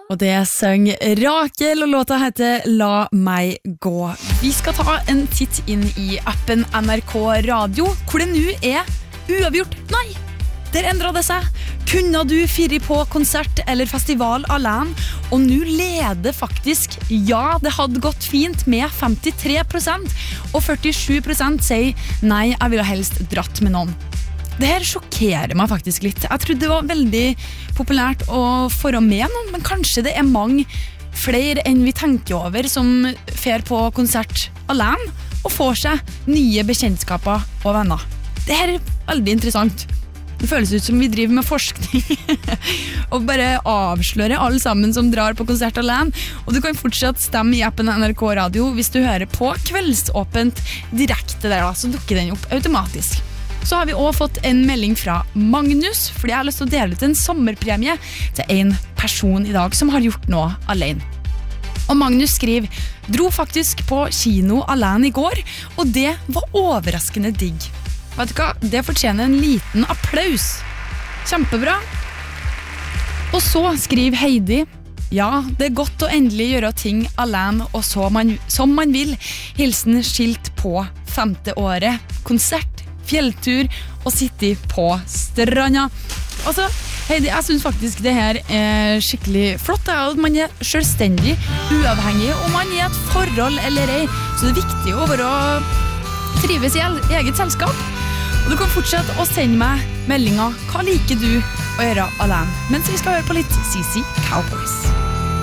Og det sang Rakel, og låta heter La meg gå. Vi skal ta en titt inn i appen NRK Radio, hvor det nå er uavgjort. Nei, der endret det seg. Kunne du fyre på konsert eller festival alene? Og nå leder faktisk, ja, det hadde gått fint med 53%, og 47% sier nei, jeg ville helst dratt med noen. Det her sjokkerer meg faktisk litt. Jeg trodde det var veldig populært å få med noen, men kanskje det er mange flere enn vi tenker over som fer på konsert alene og får seg nye bekjentskaper og venner. Det her er veldig interessant. Det føles ut som vi driver med forskning og bare avslører alle sammen som drar på konsert alene. Og du kan fortsatt stemme i appen NRK Radio hvis du hører på Kveldsåpent direkte der, så dukker den opp automatisk. Så har vi også fått en melding fra Magnus, fordi jeg har lyst til å dele ut en sommerpremie til en person i dag som har gjort noe alene. Og Magnus skriver, dro faktisk på kino alene i går, og det var overraskende digg. Vet du hva? Det fortjener en liten applaus. Kjempebra. Og så skriver Heidi, ja, det er godt å endelig gjøre ting alene og som man vil. Hilsen skilt på 5. året, konsert, fjelltur og sitte på stranda. Altså, Heidi, jeg synes faktisk det her er skikkelig flott. At man er selvstendig, uavhengig, om man er et forhold eller ei. Så det er viktig å trives i eget selskap. Og du kan fortsette å sende meg meldinger. Hva liker du å gjøre alene? Mens vi skal høre på litt CC Cowboys.